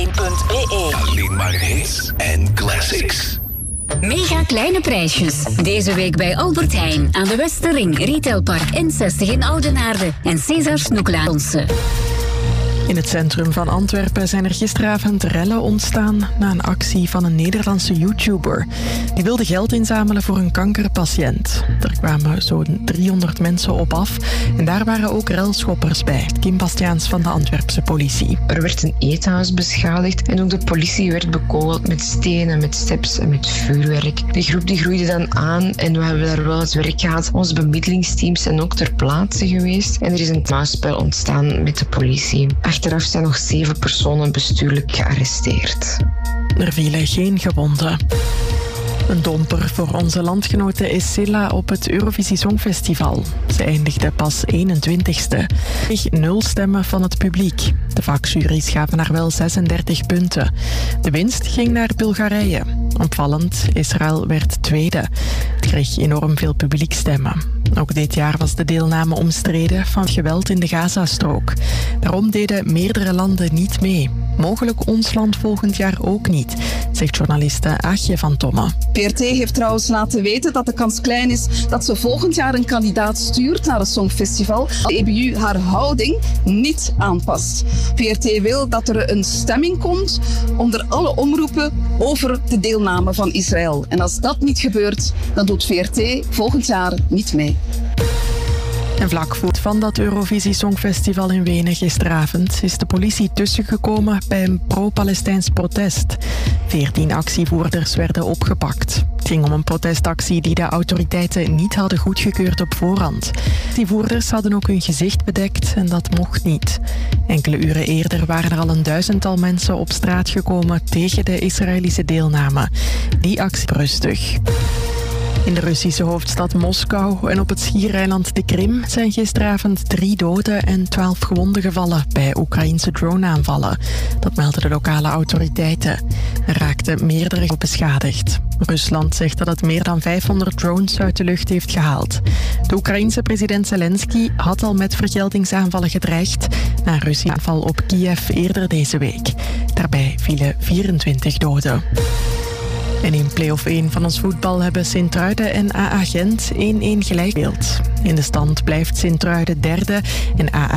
radio1.be. Alleen maar hits en classics. Mega kleine prijsjes. Deze week bij Albert Heijn aan de Westerring, Retailpark N60 in Oudenaarde en César Snoeklaanse. In het centrum van Antwerpen zijn er gisteravond rellen ontstaan na een actie van een Nederlandse YouTuber. Die wilde geld inzamelen voor een kankerpatiënt. Er kwamen zo'n 300 mensen op af en daar waren ook relschoppers bij. Kim Bastiaans van de Antwerpse politie. Er werd een eethuis beschadigd en ook de politie werd bekogeld met stenen, met steps en met vuurwerk. Die groep die groeide dan aan en we hebben daar wel het werk gehad. Onze bemiddelingsteams zijn ook ter plaatse geweest en er is een muisspel ontstaan met de politie. Achteraf zijn nog 7 personen bestuurlijk gearresteerd. Er vielen geen gewonden. Een domper voor onze landgenote Essela op het Eurovisie Songfestival. Ze eindigde pas 21ste. Kreeg 0 stemmen van het publiek. De vakjuries gaven haar wel 36 punten. De winst ging naar Bulgarije. Opvallend, Israël werd tweede. Het kreeg enorm veel publiekstemmen. Ook dit jaar was de deelname omstreden van geweld in de Gazastrook. Daarom deden meerdere landen niet mee. Mogelijk ons land volgend jaar ook niet, zegt journaliste Aagje van Tomme. VRT heeft trouwens laten weten dat de kans klein is dat ze volgend jaar een kandidaat stuurt naar het Songfestival. De EBU haar houding niet aanpast. VRT wil dat er een stemming komt onder alle omroepen over de deelname van Israël. En als dat niet gebeurt, dan doet VRT volgend jaar niet mee. En vlak voor dat Eurovisie Songfestival in Wenen gisteravond is de politie tussengekomen bij een pro-Palestijns protest. 14 actievoerders werden opgepakt. Het ging om een protestactie die de autoriteiten niet hadden goedgekeurd op voorhand. Die voerders hadden ook hun gezicht bedekt en dat mocht niet. Enkele uren eerder waren er al een 1000-tal mensen op straat gekomen tegen de Israëlische deelname. Die actie rustig. In de Russische hoofdstad Moskou en op het schiereiland de Krim zijn gisteravond 3 doden en 12 gewonden gevallen bij Oekraïnse droneaanvallen. Dat melden de lokale autoriteiten. Er raakten meerdere beschadigd. Rusland zegt dat het meer dan 500 drones uit de lucht heeft gehaald. De Oekraïense president Zelensky had al met vergeldingsaanvallen gedreigd na een Russische aanval op Kiev eerder deze week. Daarbij vielen 24 doden. En in play-off 1 van ons voetbal hebben Sint-Truiden en AA Gent 1-1 gelijk gespeeld. In de stand blijft Sint-Truiden derde en AA